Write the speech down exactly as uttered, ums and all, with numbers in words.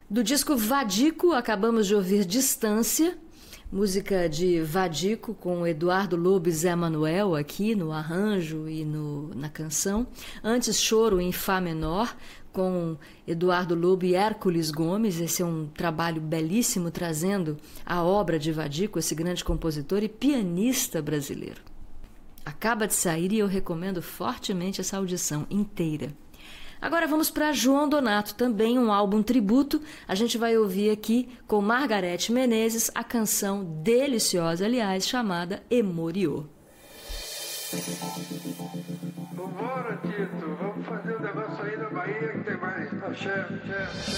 Do disco Vadico, acabamos de ouvir Distância, música de Vadico com Eduardo Lobo e Zé Manuel aqui no arranjo e no, na canção. Antes, Choro em Fá menor, com Eduardo Lobo e Hércules Gomes. Esse é um trabalho belíssimo, trazendo a obra de Vadico, esse grande compositor e pianista brasileiro. Acaba de sair e eu recomendo fortemente essa audição inteira. Agora vamos para João Donato, também um álbum tributo. A gente vai ouvir aqui com Margareth Menezes a canção deliciosa, aliás, chamada Emoriô. Vambora, Tito, vamos fazer um negócio aí na Bahia que tem mais. Axé, axé, axé.